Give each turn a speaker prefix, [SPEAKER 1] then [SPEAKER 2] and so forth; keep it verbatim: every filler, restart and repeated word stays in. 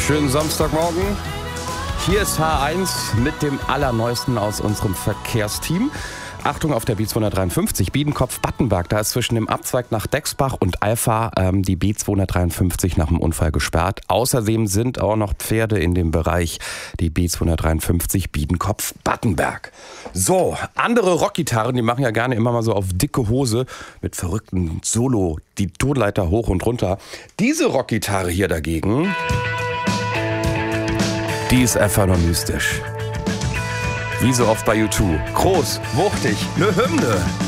[SPEAKER 1] Schönen Samstagmorgen. Hier ist H eins mit dem Allerneuesten aus unserem Verkehrsteam. Achtung auf der B zweihundertdreiundfünfzig, Biedenkopf-Battenberg. Da ist zwischen dem Abzweig nach Dexbach und Alpha ähm, die B zweihundertdreiundfünfzig nach dem Unfall gesperrt. Außerdem sind auch noch Pferde in dem Bereich, die B zweihundertdreiundfünfzig Biedenkopf-Battenberg. So, andere Rockgitarren, die machen ja gerne immer mal so auf dicke Hose mit verrückten Solo, die Tonleiter hoch und runter. Diese Rockgitarre hier dagegen, die ist einfach nur mystisch. Wie so oft bei U zwei. Groß, wuchtig, ne Hymne.